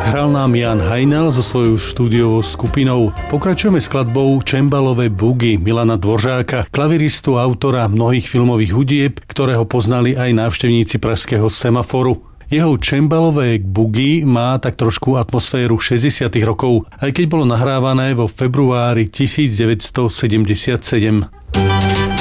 Hral nám Jan Hajnal so svojou štúdiovou skupinou. Pokračujeme skladbou Cembalové bugy Milana Dvořáka, klaviristu a autora mnohých filmových hudieb, ktorého poznali aj návštevníci pražského Semaforu. Jeho Cembalové bugy má tak trošku atmosféru 60. rokov, aj keď bolo nahrávané vo februári 1977.